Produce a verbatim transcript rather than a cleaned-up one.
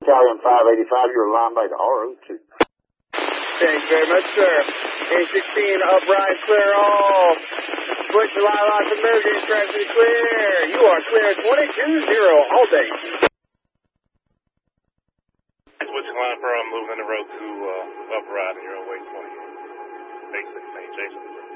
Battalion five eighty-five, you're aligned by the R O two. Thank you very much, sir. A sixteen, upright, clear all. Switch to live lots of emergency traffic clear. You are clear twenty-two zero all day. Switch line for I'm moving the road to uh, upright and you're on way twenty. Basic Saint Jason.